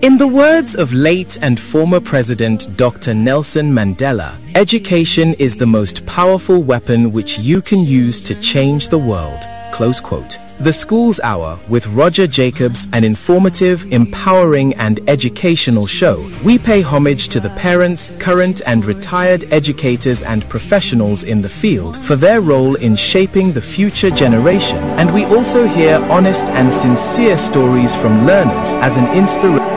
In the words of late and former President Dr. Nelson Mandela, education is the most powerful weapon which you can use to change the world. Close quote. The School's Hour with Roger Jacobs, an informative, empowering and educational show. We pay homage to the parents, current and retired educators and professionals in the field for their role in shaping the future generation, and we also hear honest and sincere stories from learners as an inspiration.